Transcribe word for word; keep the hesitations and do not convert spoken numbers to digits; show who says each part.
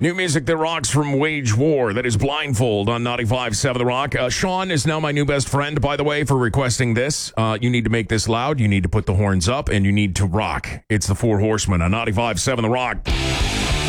Speaker 1: New music that rocks from Wage War. That is Blindfold on ninety-five point seven The Rock. Uh, Sean is now my new best friend, by the way, for requesting this. Uh, you need to make this loud. You need to put the horns up, and you need to rock. It's the Four Horsemen on ninety-five point seven The Rock.